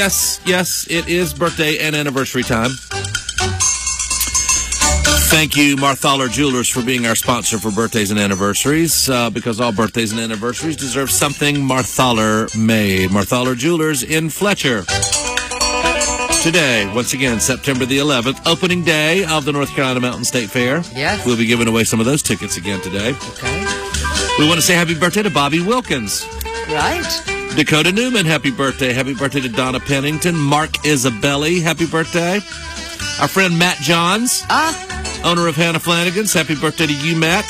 Yes, it is birthday and anniversary time. Thank you, Marthaler Jewelers, for being our sponsor for birthdays and anniversaries, because all birthdays and anniversaries deserve something Marthaler made. Marthaler Jewelers in Fletcher. Today, once again, September the 11th, opening day of the North Carolina Mountain State Fair. Yes. We'll be giving away some of those tickets again today. Okay. We want to say happy birthday to Bobby Wilkins. Right. Dakota Newman, happy birthday. Happy birthday to Donna Pennington. Mark Isabelli, happy birthday. Our friend Matt Johns, owner of Hannah Flanagan's, happy birthday to you, Matt.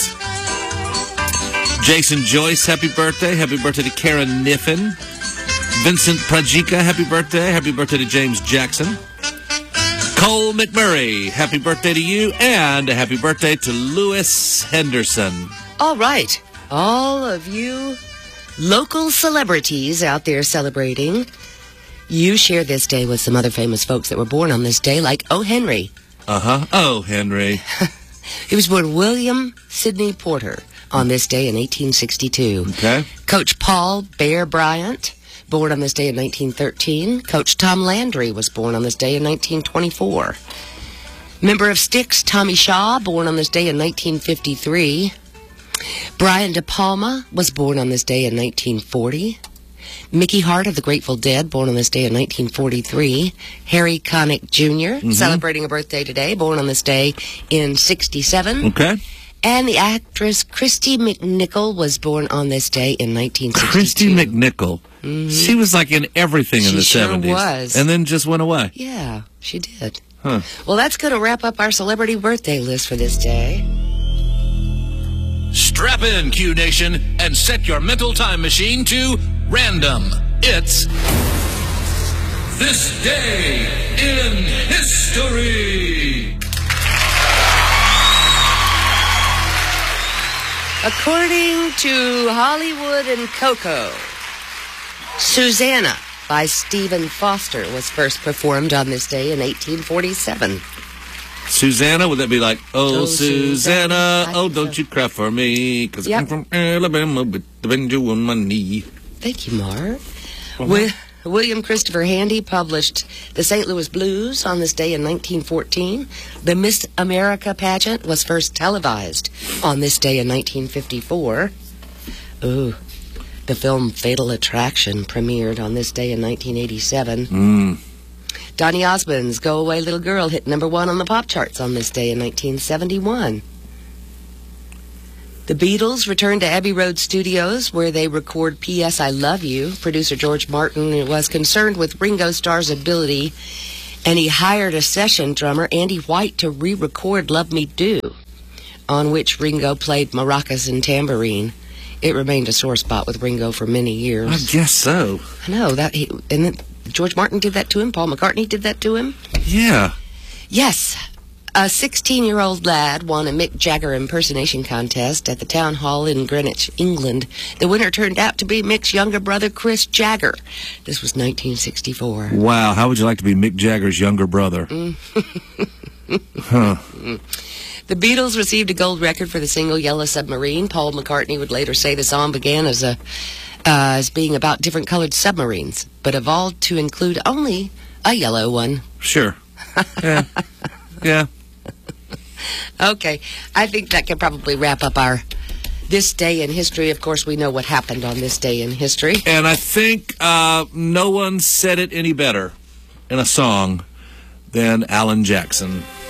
Jason Joyce, happy birthday. Happy birthday to Karen Niffen. Vincent Prajika, happy birthday. Happy birthday to James Jackson. Cole McMurray, happy birthday to you. And a happy birthday to Lewis Henderson. All right. All of you local celebrities out there celebrating, you share this day with some other famous folks that were born on this day, like O. Henry. Oh, Henry. He was born William Sidney Porter on this day in 1862. Okay. Coach Paul Bear Bryant, born on this day in 1913. Coach Tom Landry was born on this day in 1924. Member of Styx, Tommy Shaw, born on this day in 1953. Brian De Palma was born on this day in 1940. Mickey Hart of the Grateful Dead, born on this day in 1943. Harry Connick Jr., celebrating a birthday today, born on this day in 1967. Okay. And the actress Christy McNichol was born on this day in 1962. Christy McNichol. She was like in everything in the She sure 70s. was. And then just went away. Yeah, she did. Huh. Well, that's going to wrap up our celebrity birthday list for this day. Strap in, Q Nation, and set your mental time machine to random. It's This Day in History. According to Hollywood and Coco, Susanna by Stephen Foster was first performed on this day in 1847. Susanna, would that be like, oh, Oh, Susanna, Susanna, oh, don't you cry for me, because Yep. I'm from Alabama with the banjo on my knee. Thank you, Mark. Uh-huh. William Christopher Handy published the St. Louis Blues on this day in 1914. The Miss America pageant was first televised on this day in 1954. Ooh. The film Fatal Attraction premiered on this day in 1987. Donny Osmond's Go Away Little Girl hit #1 on the pop charts on this day in 1971. The Beatles returned to Abbey Road Studios, where they record P.S. I Love You. Producer George Martin was concerned with Ringo Starr's ability, and he hired a session drummer, Andy White, to re-record Love Me Do, on which Ringo played maracas and tambourine. It remained a sore spot with Ringo for many years. I guess so. I know that, and then George Martin did that to him. Paul McCartney did that to him. Yeah. Yes, a 16-year-old lad won a Mick Jagger impersonation contest at the Town Hall in Greenwich, England. The winner turned out to be Mick's younger brother, Chris Jagger. This was 1964. Wow, how would you like to be Mick Jagger's younger brother? Huh. The Beatles received a gold record for the single Yellow Submarine. Paul McCartney would later say the song began as being about different colored submarines, but evolved to include only a yellow one. Sure. Yeah. Yeah. Okay, I think that can probably wrap up our This Day in History. Of course, we know what happened on this day in history. And I think no one said it any better in a song than Alan Jackson.